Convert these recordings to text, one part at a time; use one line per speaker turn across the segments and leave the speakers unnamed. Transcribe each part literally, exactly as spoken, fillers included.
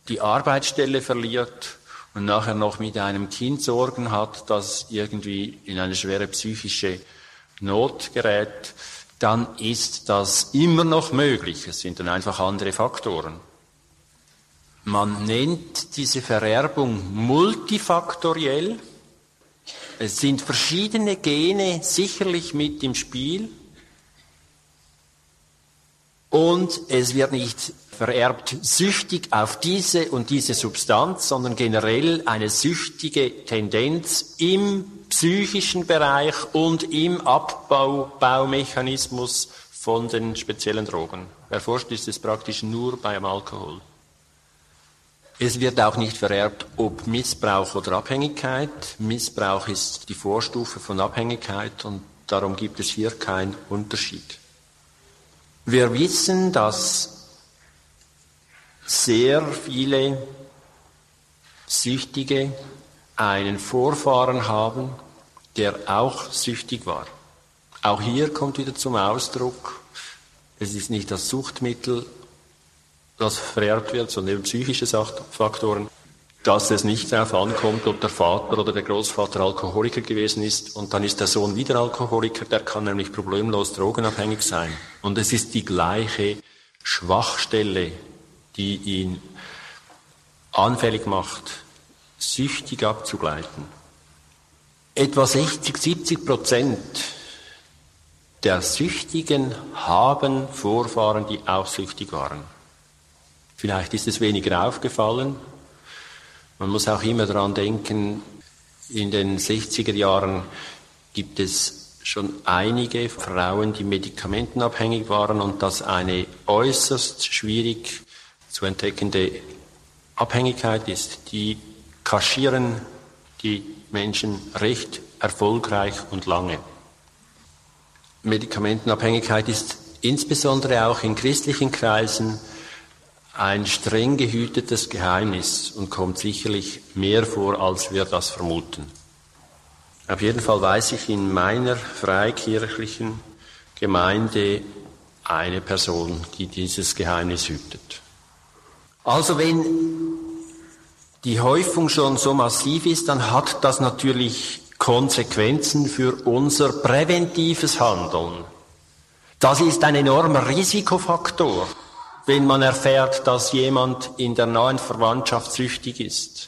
die Arbeitsstelle verliert und nachher noch mit einem Kind Sorgen hat, das irgendwie in eine schwere psychische Not gerät, dann ist das immer noch möglich. Es sind dann einfach andere Faktoren. Man nennt diese Vererbung multifaktoriell. Es sind verschiedene Gene sicherlich mit im Spiel. Und es wird nicht vererbt süchtig auf diese und diese Substanz, sondern generell eine süchtige Tendenz im psychischen Bereich und im Abbaumechanismus von den speziellen Drogen. Erforscht ist es praktisch nur beim Alkohol. Es wird auch nicht vererbt, ob Missbrauch oder Abhängigkeit. Missbrauch ist die Vorstufe von Abhängigkeit und darum gibt es hier keinen Unterschied. Wir wissen, dass sehr viele Süchtige einen Vorfahren haben, der auch süchtig war. Auch hier kommt wieder zum Ausdruck, es ist nicht das Suchtmittel, das vererbt wird, sondern eben psychische Faktoren, dass es nicht darauf ankommt, ob der Vater oder der Großvater Alkoholiker gewesen ist und dann ist der Sohn wieder Alkoholiker, der kann nämlich problemlos drogenabhängig sein. Und es ist die gleiche Schwachstelle, die ihn anfällig macht, süchtig abzugleiten. Etwa sechzig, siebzig Prozent der Süchtigen haben Vorfahren, die auch süchtig waren. Vielleicht ist es weniger aufgefallen. Man muss auch immer daran denken, in den sechziger Jahren gibt es schon einige Frauen, die medikamentenabhängig waren und das eine äußerst schwierig zu entdeckende Abhängigkeit ist. Die kaschieren die Menschen recht erfolgreich und lange. Medikamentenabhängigkeit ist insbesondere auch in christlichen Kreisen ein streng gehütetes Geheimnis und kommt sicherlich mehr vor, als wir das vermuten. Auf jeden Fall weiß ich in meiner freikirchlichen Gemeinde eine Person, die dieses Geheimnis hütet. Also wenn die Häufung schon so massiv ist, dann hat das natürlich Konsequenzen für unser präventives Handeln. Das ist ein enormer Risikofaktor, wenn man erfährt, dass jemand in der nahen Verwandtschaft süchtig ist.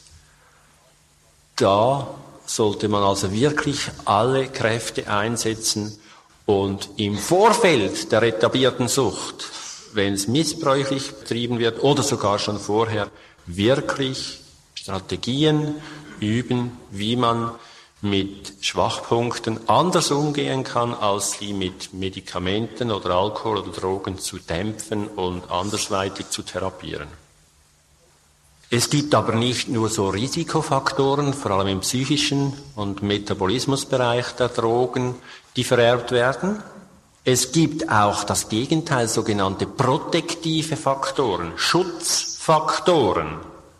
Da sollte man also wirklich alle Kräfte einsetzen und im Vorfeld der etablierten Sucht, wenn es missbräuchlich betrieben wird oder sogar schon vorher, wirklich Strategien üben, wie man mit Schwachpunkten anders umgehen kann, als sie mit Medikamenten oder Alkohol oder Drogen zu dämpfen und andersweitig zu therapieren. Es gibt aber nicht nur so Risikofaktoren, vor allem im psychischen und Metabolismusbereich der Drogen, die vererbt werden. Es gibt auch das Gegenteil, sogenannte protektive Faktoren, Schutzfaktoren.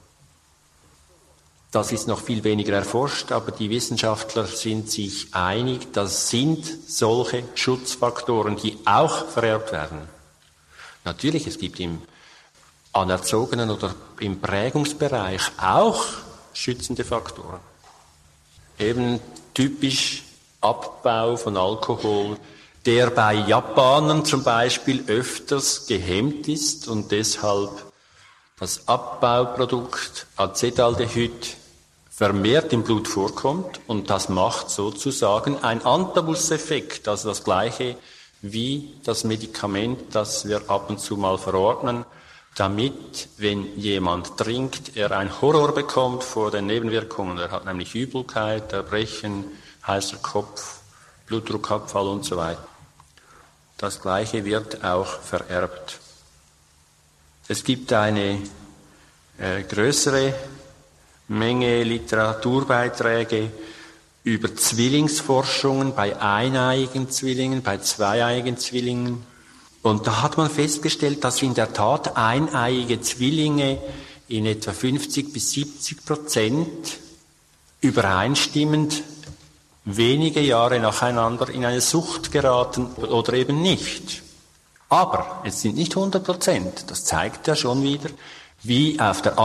Das ist noch viel weniger erforscht, aber die Wissenschaftler sind sich einig, das sind solche Schutzfaktoren, die auch vererbt werden. Natürlich, es gibt im anerzogenen oder im Prägungsbereich auch schützende Faktoren. Eben typisch Abbau von Alkohol, der bei Japanern zum Beispiel öfters gehemmt ist und deshalb das Abbauprodukt Acetaldehyd vermehrt im Blut vorkommt und das macht sozusagen ein Antabuseffekt, also das gleiche wie das Medikament, das wir ab und zu mal verordnen, damit, wenn jemand trinkt, er einen Horror bekommt vor den Nebenwirkungen. Er hat nämlich Übelkeit, Erbrechen, heißer Kopf, Blutdruckabfall und so weiter. Das gleiche wird auch vererbt. Es gibt eine äh, größere Menge Literaturbeiträge über Zwillingsforschungen bei eineiigen Zwillingen, bei zweieiigen Zwillingen. Und da hat man festgestellt, dass in der Tat eineiige Zwillinge in etwa fünfzig bis siebzig Prozent übereinstimmend wenige Jahre nacheinander in eine Sucht geraten oder eben nicht. Aber es sind nicht hundert Prozent. Das zeigt ja schon wieder, wie auf der